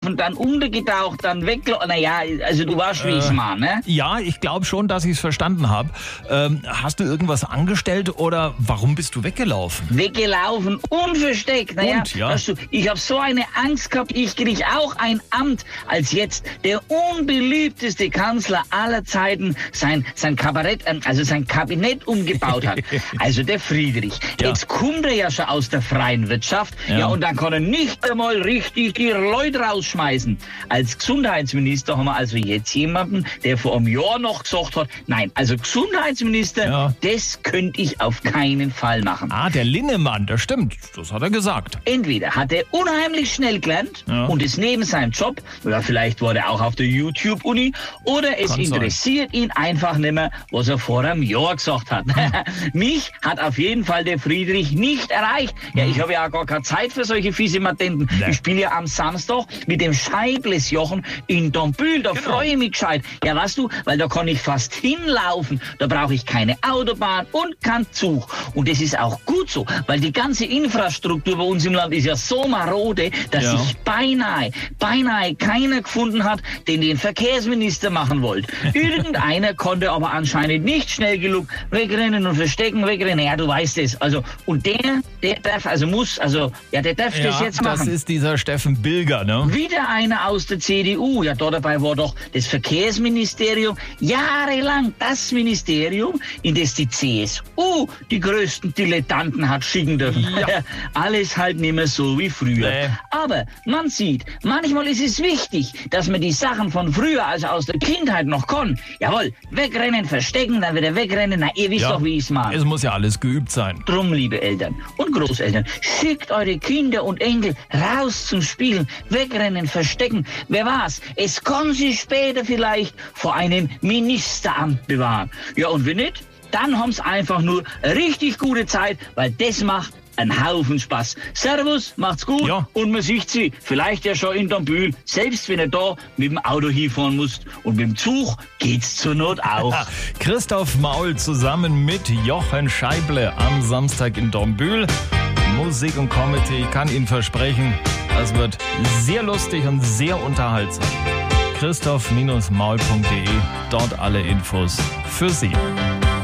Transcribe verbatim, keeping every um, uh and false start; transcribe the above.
weggelaufen, dann untergetaucht, dann weggelaufen. Naja, also du weißt, wie äh, ich meine, ne? Ja, ich glaube schon, dass ich es verstanden habe. Ähm, hast du irgendwas angestellt oder warum bist du weggelaufen? Weggelaufen, unversteckt. Naja, Und, ja. weißt du, ich habe so eine Angst gehabt, ich kriege auch ein Amt, als jetzt der unbeliebteste Kanzler aller Zeiten sein, sein Kabarett, also sein Kabinett umgebaut hat. Also der Friedrich. Ja. Jetzt kommt er ja schon aus der freien Wirtschaft. Ja. ja, und dann kann er nicht einmal richtig die Leute rausschmeißen. Als Gesundheitsminister haben wir also jetzt jemanden, der vor einem Jahr noch gesagt hat, nein, also Gesundheitsminister, ja. das könnte ich auf keinen Fall machen. Ah, der Linnemann, das stimmt, das hat er gesagt. Entweder hat er unheimlich schnell gelernt ja. und ist neben seinem Job, oder vielleicht war er auch auf der YouTube-Uni, oder es Kann interessiert sein. ihn einfach nicht mehr, was er vor einem Jahr gesagt hat. Mich hat auf jeden Fall der Friedrich nicht erreicht. Ja, ich habe ja auch gar keine Zeit für solche fiese Matenten. Nee. Ich spiele ja am Samstag mit dem Scheiblesjochen in Dombühl. Da genau. freue ich mich gescheit. Ja, weißt du, weil da kann ich fast hinlaufen. Da brauche ich keine Autobahn und keinen Zug. Und das ist auch gut so, weil die ganze Infrastruktur bei uns im Land ist ja so marode, dass ja. sich beinahe, beinahe keiner gefunden hat, den den Verkehrsminister machen wollte. Irgendeiner konnte aber anscheinend nicht schnell genug wegrennen und verstecken, wegrennen. Ja, du weißt es. Also, und der, der darf, also muss, also, ja, der darf ja, das jetzt machen. Das ist dieser Steffen Bilger, ne? Wieder einer aus der C D U. Ja, da dabei war doch das Verkehrsministerium jahrelang das Ministerium, in das die C S U die größten Dilettanten hat schicken dürfen. Ja. Alles halt nicht mehr so wie früher. Nee. Aber man sieht, manchmal ist es wichtig, dass man die Sachen von früher, also aus der Kindheit noch kann. Jawohl, wegrennen, verstecken, dann wieder wegrennen. Na, ihr wisst ja, doch, wie ich's mache. Es muss ja alles geübt sein. Drum, liebe Eltern und Großeltern, schickt eure Kinder und Enkel raus zum Spielen, wegrennen, verstecken. Wer weiß, es kann sie später vielleicht vor einem Ministeramt bewahren. Ja, und wenn nicht, dann haben sie einfach nur eine richtig gute Zeit, weil das macht einen Haufen Spaß. Servus, macht's gut ja. und man sieht sie vielleicht ja schon in Dombühl, selbst wenn ihr da mit dem Auto hinfahren musst. Und mit dem Zug geht's zur Not auch. Christoph Maul zusammen mit Jochen Scheible am Samstag in Dombühl. Musik und Comedy, ich kann Ihnen versprechen, das wird sehr lustig und sehr unterhaltsam. christoph Maul punkt de, dort alle Infos für Sie.